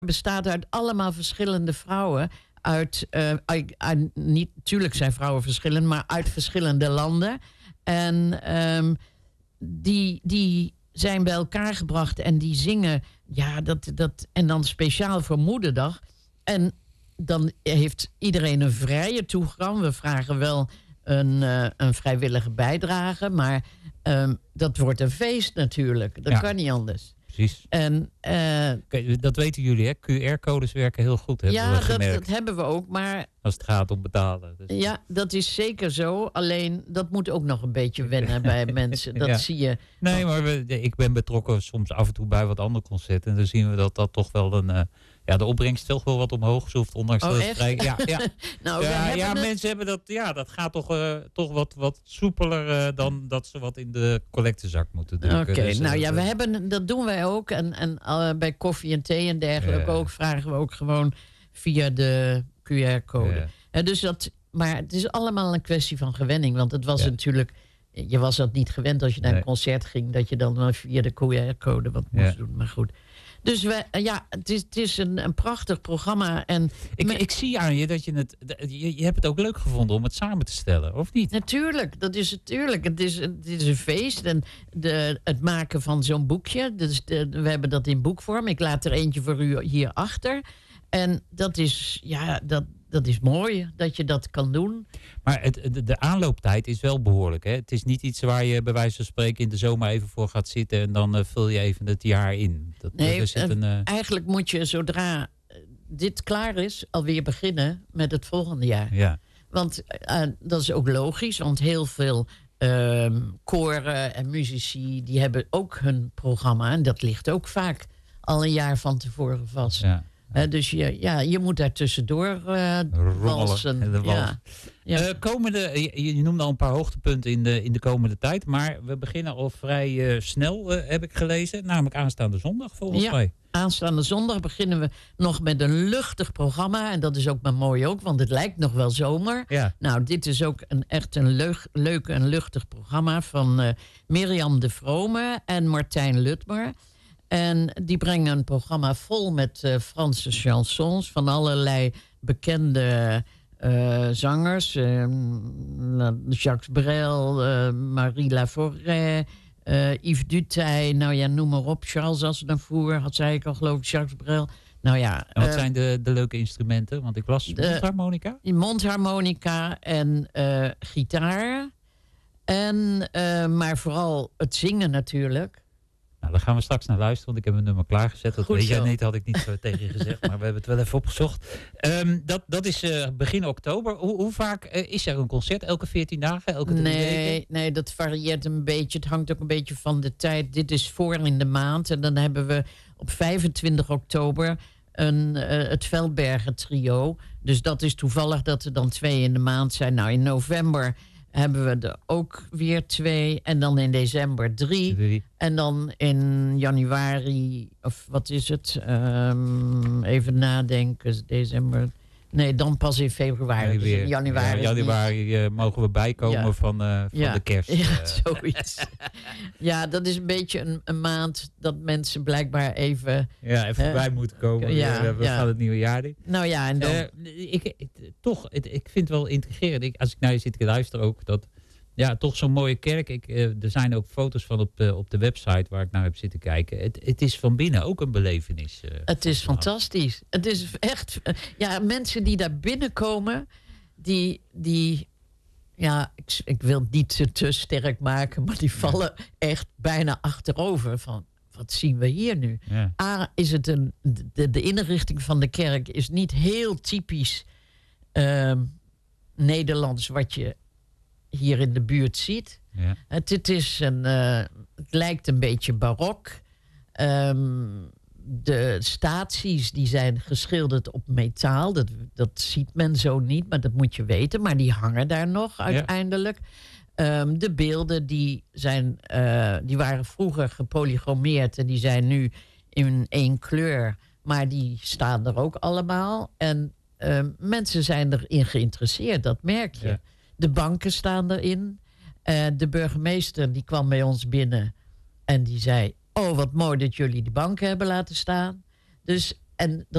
bestaat uit allemaal verschillende vrouwen. Natuurlijk zijn vrouwen verschillend, maar uit verschillende landen. En die zijn bij elkaar gebracht en die zingen. Ja, en dan speciaal voor Moederdag. En dan heeft iedereen een vrije toegang. We vragen wel een vrijwillige bijdrage, maar dat wordt een feest natuurlijk. Dat kan niet anders. Precies. En, dat weten jullie, hè? QR-codes werken heel goed, hebben we gemerkt. Dat hebben we ook, maar... Als het gaat om betalen. Dus. Ja, dat is zeker zo. Alleen, dat moet ook nog een beetje wennen bij mensen. Dat zie je. Nee, maar ik ben betrokken soms af en toe bij wat andere concerten. En dan zien we dat toch wel de opbrengst toch wel wat omhoog zoeft. Ondanks dat het vrij... Ja, mensen hebben dat... Ja, dat gaat toch wat soepeler dan dat ze wat in de collectezak moeten drukken. Oké, dus, dat doen wij ook. En bij koffie en thee en dergelijke ook vragen we ook gewoon via de QR-code. Maar het is allemaal een kwestie van gewenning. Want het was natuurlijk... Je was dat niet gewend als je naar een concert ging... dat je dan via de QR-code wat moest doen. Maar goed. Dus het is een prachtig programma. En ik zie aan je dat je hebt het ook leuk gevonden om het samen te stellen, of niet? Natuurlijk, dat is natuurlijk. Het is een feest. En het maken van zo'n boekje. Dus we hebben dat in boekvorm. Ik laat er eentje voor u hierachter. En dat is, dat is mooi dat je dat kan doen. Maar de aanlooptijd is wel behoorlijk. Hè? Het is niet iets waar je bij wijze van spreken in de zomer even voor gaat zitten... en dan vul je even het jaar in. Eigenlijk moet je zodra dit klaar is... alweer beginnen met het volgende jaar. Ja. Want dat is ook logisch, want heel veel koren en muzici... die hebben ook hun programma en dat ligt ook vaak al een jaar van tevoren vast. Ja. Dus je moet daar tussendoor walsen. Je noemde al een paar hoogtepunten in de komende tijd. Maar we beginnen al vrij snel, heb ik gelezen. Namelijk aanstaande zondag volgens mij. Aanstaande zondag beginnen we nog met een luchtig programma. En dat is ook maar mooi ook, want het lijkt nog wel zomer. Ja. Nou, dit is ook echt een leuk en luchtig programma... van Mirjam de Vrome en Martijn Lutmer... En die brengen een programma vol met Franse chansons... van allerlei bekende zangers. Jacques Brel, Marie Laforêt, Yves Duteil. Nou ja, noem maar op. Charles Aznavour, zei ik al geloof ik, Jacques Brel. Nou ja, en wat zijn de leuke instrumenten? Want ik las mondharmonica. Mondharmonica en gitaar. Maar vooral het zingen natuurlijk... Nou, daar gaan we straks naar luisteren, want ik heb een nummer klaargezet. Dat weet jij niet, had ik niet tegen je gezegd, maar we hebben het wel even opgezocht. Dat is begin oktober. Hoe vaak is er een concert? Elke 14 dagen? Elke 3 weken? Nee, dat varieert een beetje. Het hangt ook een beetje van de tijd. Dit is voor in de maand. En dan hebben we op 25 oktober het Veldbergen trio. Dus dat is toevallig dat er dan 2 in de maand zijn. Nou, in november... hebben we er ook weer 2. En dan in december 3. En dan in januari, of wat is het? Even nadenken. December. Nee, dan pas in februari. Dus in januari. Januari mogen we bijkomen van de kerst. Ja, zoiets. Ja, dat is een beetje een maand dat mensen blijkbaar even... Ja, even bij moeten komen. We gaan het nieuwe jaar in. Nou ja, en dan... Ik vind het wel intrigerend. Als ik naar je zit te luisteren ook, dat... Ja, toch zo'n mooie kerk. Er zijn ook foto's van op de website waar ik naar heb zitten kijken. Het is van binnen ook een belevenis. Het is fantastisch. Het is echt... mensen die daar binnenkomen, die ik wil het niet te sterk maken, maar die vallen echt bijna achterover van... Wat zien we hier nu? Ja. Is het de inrichting van de kerk is niet heel typisch Nederlands wat je hier in de buurt ziet. Ja. Het lijkt een beetje barok. De staties die zijn geschilderd op metaal. Dat ziet men zo niet, maar dat moet je weten. Maar die hangen daar nog uiteindelijk. De beelden die waren vroeger gepolygomeerd en die zijn nu in 1 kleur. Maar die staan er ook allemaal. En mensen zijn erin geïnteresseerd, dat merk je. Ja. De banken staan erin. De burgemeester die kwam bij ons binnen en die zei... Oh, wat mooi dat jullie die banken hebben laten staan. Dus En